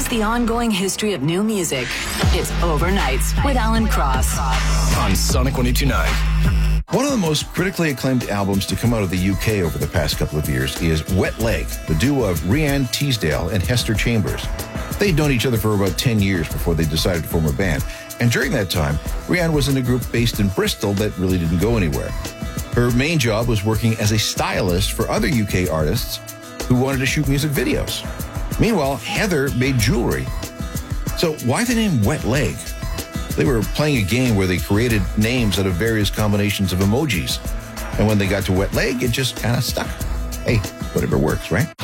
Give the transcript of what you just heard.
is the ongoing history of new music. It's Overnights with Alan Cross on Sonic 102.9. One of the most critically acclaimed albums to come out of the UK over the past couple of years is Wet Leg, the duo of Rhiannon Teasdale and Hester Chambers. They'd known each other for about 10 years before they decided to form a band. And during that time, Rhiannon was in a group based in Bristol that really didn't go anywhere. Her main job was working as a stylist for other UK artists who wanted to shoot music videos. Meanwhile, Heather made jewelry. So why the name Wet Leg? They were playing a game where they created names out of various combinations of emojis. And when they got to Wet Leg, it just kind of stuck. Hey, whatever works, right?